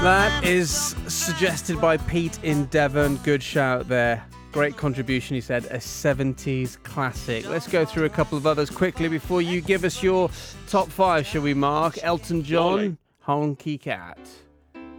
That is suggested by Pete in Devon. Good shout there. Great contribution, he said. A 70s classic. Let's go through a couple of others quickly before you give us your top five, shall we, Mark? Elton John, Honky Cat.